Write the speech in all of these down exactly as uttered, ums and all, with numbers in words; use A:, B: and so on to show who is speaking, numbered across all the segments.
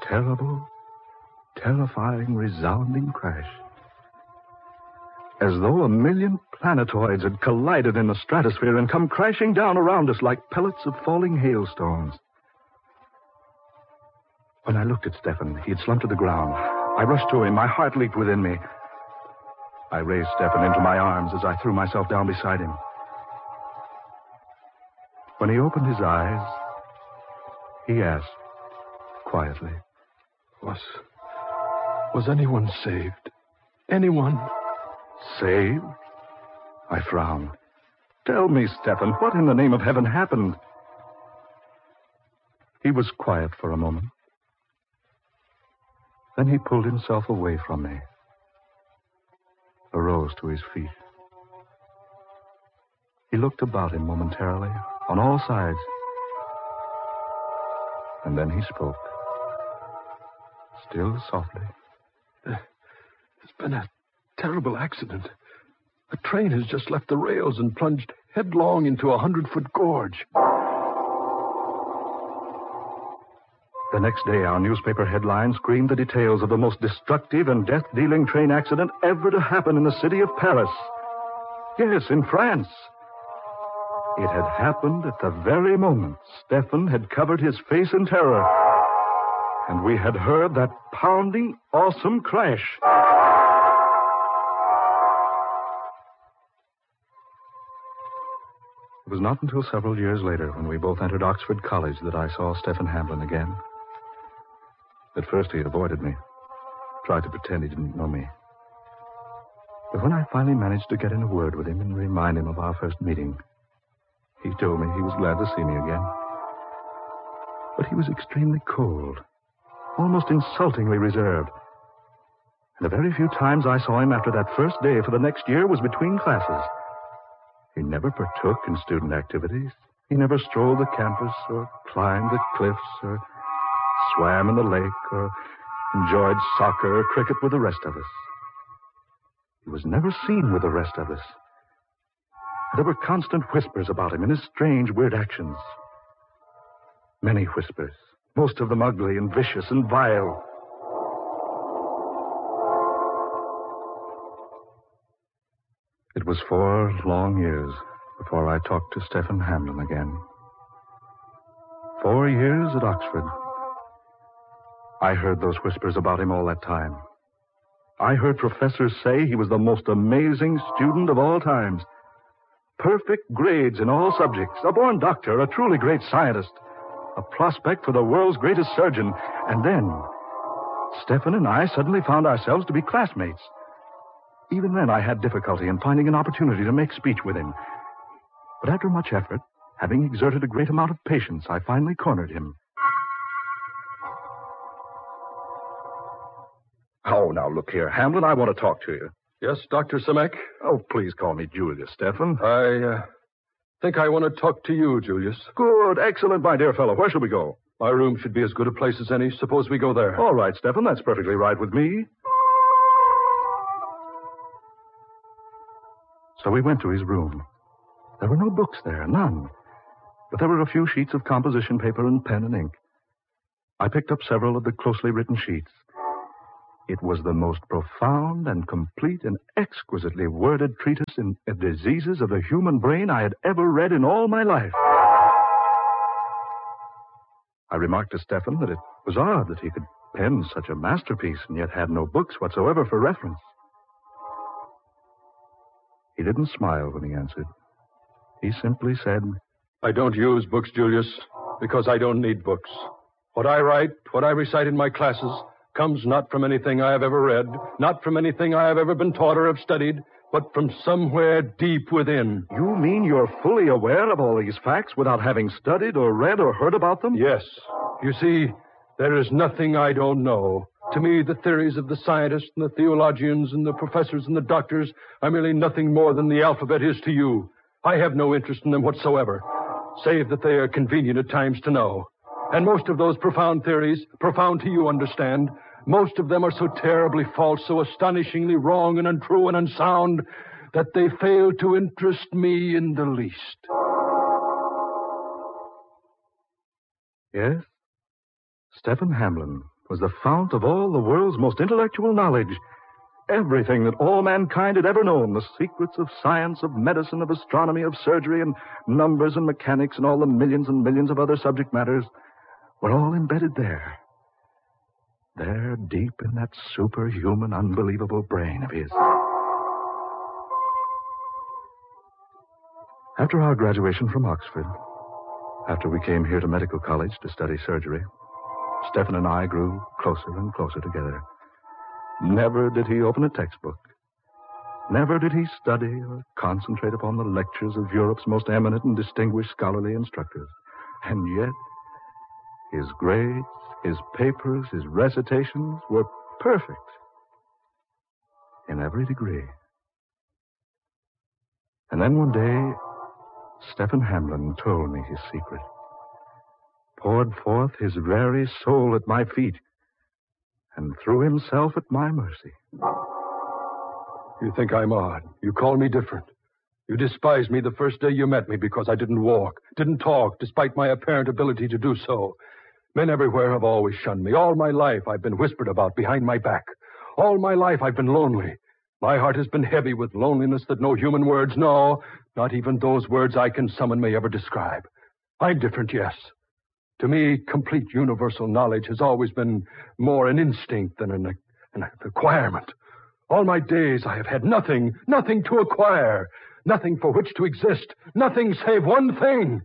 A: terrible, terrifying, resounding crash. As though a million planetoids had collided in the stratosphere and come crashing down around us like pellets of falling hailstones. When I looked at Stefan, he had slumped to the ground. I rushed to him. My heart leaped within me. I raised Stefan into my arms as I threw myself down beside him. When he opened his eyes, he asked quietly,
B: Was... was anyone saved? Anyone?
A: Saved? I frowned. Tell me, Stefan, what in the name of heaven happened? He was quiet for a moment. Then he pulled himself away from me, arose to his feet. He looked about him momentarily, on all sides. And then he spoke, still softly.
B: There's been a terrible accident. A train has just left the rails and plunged headlong into a hundred-foot gorge.
A: The next day, our newspaper headlines screamed the details of the most destructive and death-dealing train accident ever to happen in the city of Paris. Yes, in France. It had happened at the very moment Stefan had covered his face in terror, and we had heard that pounding, awesome crash. It was not until several years later, when we both entered Oxford College, that I saw Stefan Hamlin again. At first, he avoided me, tried to pretend he didn't know me. But when I finally managed to get in a word with him and remind him of our first meeting, he told me he was glad to see me again. But he was extremely cold, almost insultingly reserved. And the very few times I saw him after that first day for the next year was between classes. He never partook in student activities. He never strolled the campus or climbed the cliffs or swam in the lake or enjoyed soccer or cricket with the rest of us. He was never seen with the rest of us. There were constant whispers about him and his strange, weird actions. Many whispers, most of them ugly and vicious and vile. It was four long years before I talked to Stefan Hamlin again. Four years at Oxford. I heard those whispers about him all that time. I heard professors say he was the most amazing student of all times. Perfect grades in all subjects. A born doctor, a truly great scientist. A prospect for the world's greatest surgeon. And then, Stefan and I suddenly found ourselves to be classmates. Even then, I had difficulty in finding an opportunity to make speech with him. But after much effort, having exerted a great amount of patience, I finally cornered him. Oh, now look here, Hamlin, I want to talk to you.
B: Yes, Doctor Simek?
A: Oh, please call me Julius, Stefan.
B: I uh, think I want to talk to you, Julius.
A: Good, excellent, my dear fellow. Where shall we go?
B: My room should be as good a place as any. Suppose we go there.
A: All right, Stefan, that's perfectly right with me. So we went to his room. There were no books there, none. But there were a few sheets of composition paper and pen and ink. I picked up several of the closely written sheets. It was the most profound and complete and exquisitely worded treatise in the diseases of the human brain I had ever read in all my life. I remarked to Stefan that it was odd that he could pen such a masterpiece and yet had no books whatsoever for reference. He didn't smile when he answered. He simply said,
B: I don't use books, Julius, because I don't need books. What I write, what I recite in my classes, comes not from anything I have ever read, not from anything I have ever been taught or have studied, but from somewhere deep within.
A: You mean you're fully aware of all these facts without having studied or read or heard about them?
B: Yes. You see, there is nothing I don't know. To me, the theories of the scientists and the theologians and the professors and the doctors are merely nothing more than the alphabet is to you. I have no interest in them whatsoever, save that they are convenient at times to know. And most of those profound theories, profound to you, understand, most of them are so terribly false, so astonishingly wrong and untrue and unsound, that they fail to interest me in the least.
A: Yes? Stefan Hamlin was the fount of all the world's most intellectual knowledge. Everything that all mankind had ever known, the secrets of science, of medicine, of astronomy, of surgery, and numbers and mechanics, and all the millions and millions of other subject matters, were all embedded there. There, deep in that superhuman, unbelievable brain of his. After our graduation from Oxford, after we came here to medical college to study surgery, Stephen and I grew closer and closer together. Never did he open a textbook. Never did he study or concentrate upon the lectures of Europe's most eminent and distinguished scholarly instructors. And yet, his grades, his papers, his recitations were perfect in every degree. And then one day, Stephen Hamlin told me his secret, poured forth his very soul at my feet, and threw himself at my mercy.
B: You think I'm odd. You call me different. You despised me the first day you met me because I didn't walk, didn't talk, despite my apparent ability to do so. Men everywhere have always shunned me. All my life I've been whispered about behind my back. All my life I've been lonely. My heart has been heavy with loneliness that no human words, no, not even those words I can summon may ever describe. I'm different, yes. To me, complete universal knowledge has always been more an instinct than an, an acquirement. All my days I have had nothing, nothing to acquire, nothing for which to exist, nothing save one thing.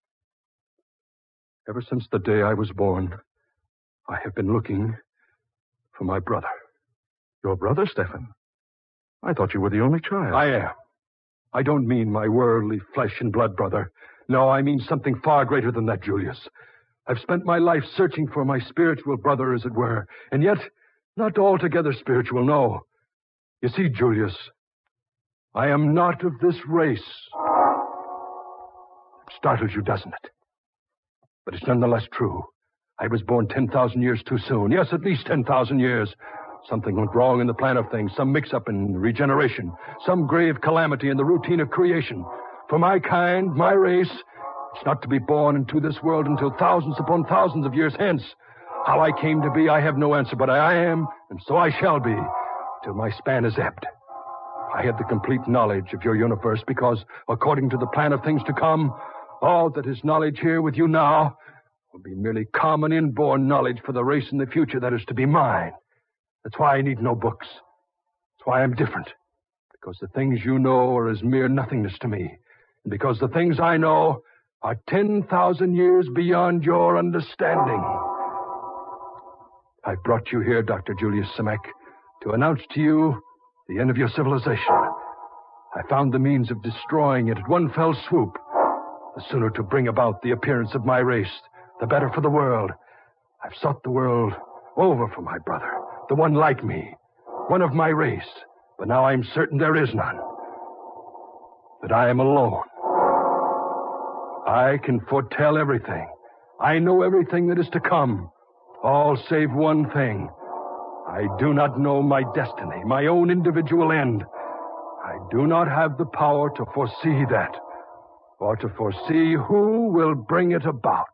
B: Ever since the day I was born, I have been looking for my brother.
A: Your brother, Stephen? I thought you were the only child.
B: I am. I don't mean my worldly flesh and blood brother. No, I mean something far greater than that, Julius. I've spent my life searching for my spiritual brother, as it were, and yet not altogether spiritual, no. You see, Julius, I am not of this race. It startles you, doesn't it? But it's nonetheless true. I was born ten thousand years too soon. Yes, at least ten thousand years. Something went wrong in the plan of things, some mix-up in regeneration, some grave calamity in the routine of creation. For my kind, my race, it's not to be born into this world until thousands upon thousands of years hence. How I came to be, I have no answer, but I am, and so I shall be, till my span is ebbed. I had the complete knowledge of your universe because, according to the plan of things to come, all that is knowledge here with you now will be merely common inborn knowledge for the race in the future that is to be mine. That's why I need no books. That's why I'm different. Because the things you know are as mere nothingness to me. And because the things I know are ten thousand years beyond your understanding. I brought you here, Doctor Julius Simek, to announce to you the end of your civilization. I found the means of destroying it at one fell swoop. The sooner to bring about the appearance of my race, the better for the world. I've sought the world over for my brother, the one like me, one of my race. But now I'm certain there is none. That I am alone. I can foretell everything. I know everything that is to come. All save one thing. I do not know my destiny, my own individual end. I do not have the power to foresee that, or to foresee who will bring it about.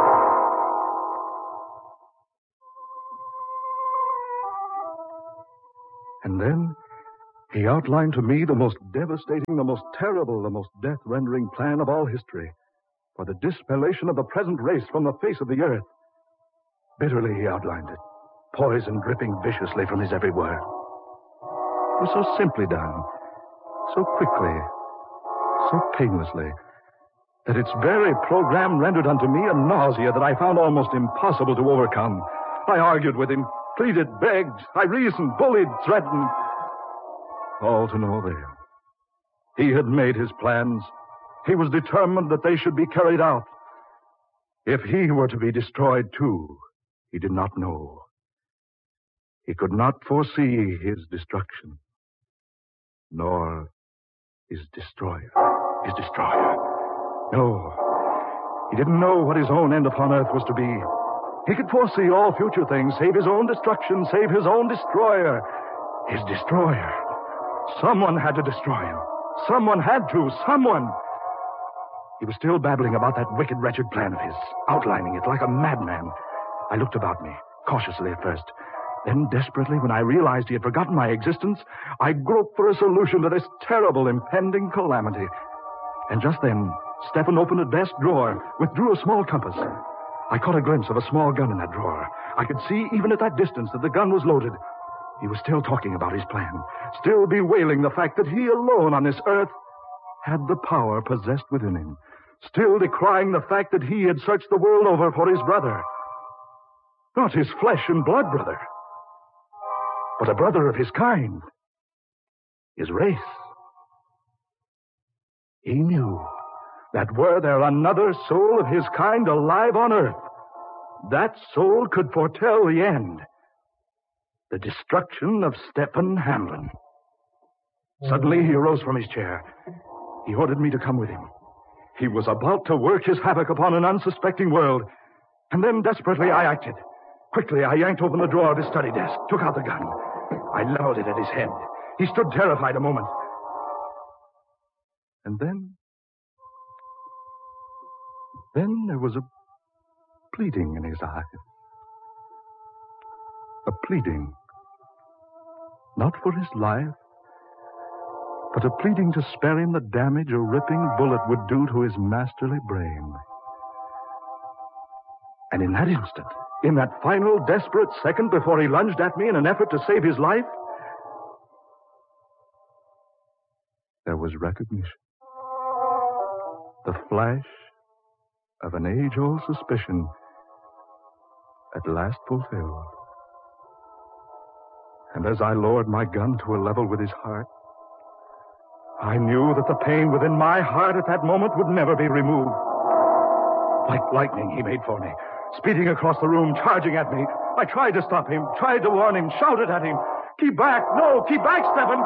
A: And then he outlined to me the most devastating, the most terrible, the most death-rendering plan of all history for the dispellation of the present race from the face of the earth. Bitterly he outlined it, poison dripping viciously from his every word. It was so simply done, so quickly, so painlessly, that its very program rendered unto me a nausea that I found almost impossible to overcome. I argued with him, pleaded, begged, I reasoned, bullied, threatened. All to no avail. He had made his plans. He was determined that they should be carried out. If he were to be destroyed too, he did not know. He could not foresee his destruction, nor his destroyer. His destroyer. No. He didn't know what his own end upon earth was to be. He could foresee all future things, save his own destruction, save his own destroyer. His destroyer. Someone had to destroy him. Someone had to. Someone. He was still babbling about that wicked, wretched plan of his, outlining it like a madman. I looked about me. cautiously at first. Then, desperately, when I realized he had forgotten my existence, I groped for a solution to this terrible impending calamity. And just then, Stefan opened a desk drawer, withdrew a small compass. I caught a glimpse of a small gun in that drawer. I could see, even at that distance, that the gun was loaded. He was still talking about his plan, still bewailing the fact that he alone on this earth had the power possessed within him, still decrying the fact that he had searched the world over for his brother. Not his flesh and blood brother, but a brother of his kind, his race. He knew that were there another soul of his kind alive on earth, that soul could foretell the end, the destruction of Stefan Hamlin. Suddenly he arose from his chair. He ordered me to come with him. He was about to work his havoc upon an unsuspecting world. And then desperately I acted. Quickly I yanked open the drawer of his study desk, took out the gun. I leveled it at his head. He stood terrified a moment. And then... Then there was a pleading in his eyes. A pleading. Not for his life, but a pleading to spare him the damage a ripping bullet would do to his masterly brain. And in that instant, in that final desperate second before he lunged at me in an effort to save his life, there was recognition. The flash of an age-old suspicion at last fulfilled. And as I lowered my gun to a level with his heart, I knew that the pain within my heart at that moment would never be removed. Like lightning, he made for me, speeding across the room, charging at me. I tried to stop him, tried to warn him, shouted at him. Keep back! No, keep back, Stefan!